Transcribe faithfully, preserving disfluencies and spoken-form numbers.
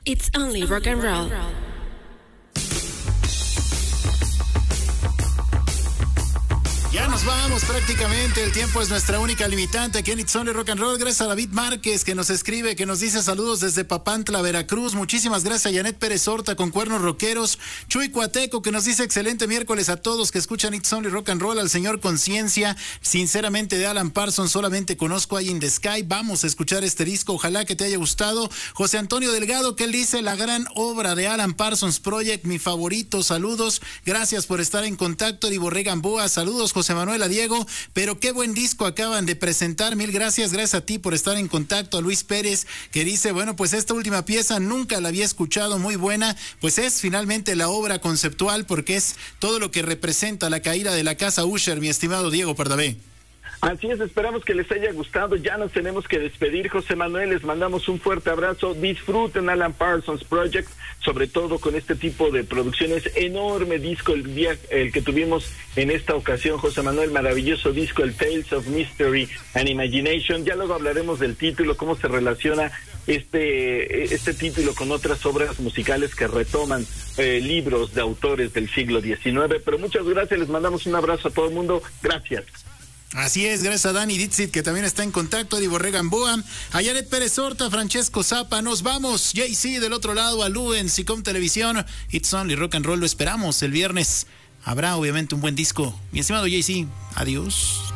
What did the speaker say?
It's only rock and roll. Ya nos vamos prácticamente, el tiempo es nuestra única limitante aquí en It's Only Rock and Roll. Gracias a David Márquez que nos escribe, que nos dice saludos desde Papantla, Veracruz. Muchísimas gracias a Janet Pérez Horta con Cuernos Rockeros. Chuy Cuateco que nos dice excelente miércoles a todos que escuchan It's Only Rock and Roll. Al señor Conciencia, sinceramente de Alan Parsons solamente conozco Eye in the Sky. Vamos a escuchar este disco, ojalá que te haya gustado. José Antonio Delgado que él dice la gran obra de Alan Parsons Project, mi favorito, saludos. Gracias por estar en contacto. Di Borrega Gamboa, saludos José Manuel, a Diego, pero qué buen disco acaban de presentar, mil gracias, gracias a ti por estar en contacto. A Luis Pérez que dice, bueno, pues esta última pieza nunca la había escuchado, muy buena, pues es finalmente la obra conceptual porque es todo lo que representa la caída de la casa Usher, mi estimado Diego Pardavé. Así es, esperamos que les haya gustado. Ya nos tenemos que despedir, José Manuel. Les mandamos un fuerte abrazo. Disfruten Alan Parsons Project, sobre todo con este tipo de producciones. Enorme disco el día el que tuvimos en esta ocasión, José Manuel. Maravilloso disco, el Tales of Mystery and Imagination. Ya luego hablaremos del título, cómo se relaciona este este título con otras obras musicales que retoman eh, libros de autores del siglo diecinueve. Pero muchas gracias, les mandamos un abrazo a todo el mundo. Gracias. Así es, gracias a Dani Dixit que también está en contacto, a Di Borrega Gamboa, a Janet Pérez Horta, Francesco Zapa, nos vamos, Jay-Z del otro lado, a Lu en Sicom Televisión, It's Only Rock and Roll, lo esperamos el viernes, habrá obviamente un buen disco, mi estimado Jay-Z, adiós.